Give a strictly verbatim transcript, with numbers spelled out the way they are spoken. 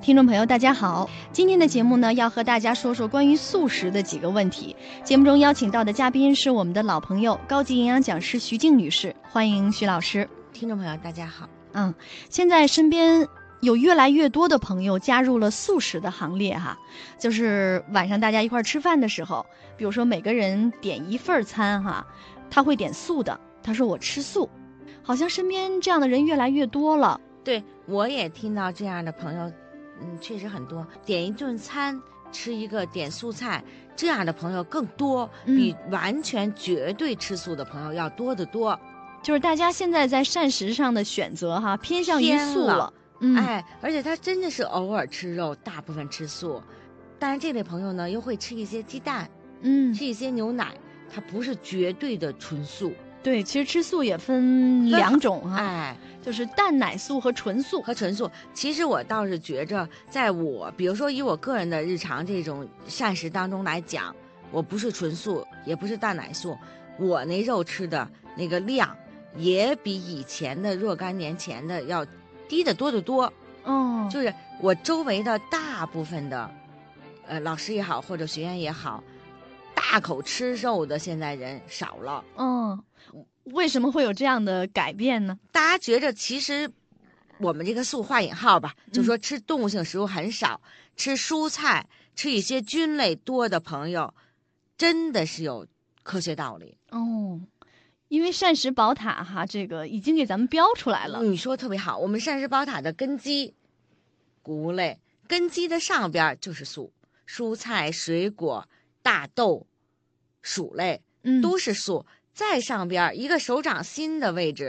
听众朋友大家好，今天的节目呢要和大家说说关于素食的几个问题。节目中邀请到的嘉宾是我们的老朋友高级营养讲师徐静女士，欢迎徐老师。 听众朋友大家好。 嗯，现在身边有越来越多的朋友加入了素食的行列哈，就是晚上大家一块吃饭的时候，比如说每个人点一份餐哈，他会点素的，他说我吃素，好像身边这样的人越来越多了。 对，我也听到这样的朋友，嗯，确实很多，点一顿餐吃一个点素菜，这样的朋友更多，比完全绝对吃素的朋友要多得多。 就是大家现在在膳食上的选择哈，偏向于素了。 嗯，哎，而且他真的是偶尔吃肉，大部分吃素。但是这类朋友呢，又会吃一些鸡蛋， 嗯， 吃一些牛奶，它不是绝对的纯素。 对，其实吃素也分两种哈， 哎， 就是蛋奶素和纯素。 和纯素，其实我倒是觉着，在我比如说以我个人的日常这种膳食当中来讲，我不是纯素，也不是蛋奶素，我那肉吃的那个量，也比以前的若干年前的要低得多得多。 哦， 就是我周围的大部分的，呃，老师也好，或者学员也好，大口吃肉的现在人少了。 嗯。为什么会有这样的改变呢？ 大家觉着其实我们这个素画引号吧，就说吃动物性食物很少，嗯、吃蔬菜，吃一些菌类多的朋友，真的是有科学道理哦。因为膳食宝塔哈，这个已经给咱们标出来了。 你说特别好，我们膳食宝塔的根基，谷物类根基的上边就是素，蔬菜、水果、大豆、薯类，嗯，都是素。再上边一个手掌心的位置